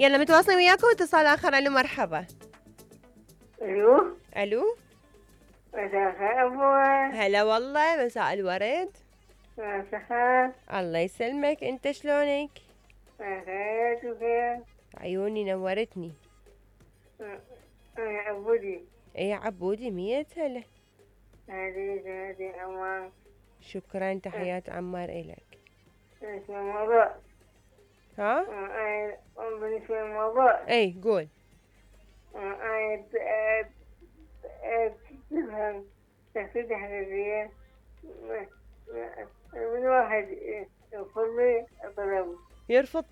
يلا متواصلين وياكم اتصال آخر. ألو مرحبا. الو، ألو. مساء الخير ابوي. هلا والله، مساء الورد. مساء الله يسلمك، انت شلونك؟ الخير وكيف؟ عيوني نورتني. انا عبودي. ايه عبودي، مية هلا. هذه عمان. شكرا، تحيات عمار إلك. بالنسبة للموضوع، ها. بالنسبة للموضوع، اي قول. أنا تفهم تفسير حقيقية من واحد يفضل الطلب. يرفض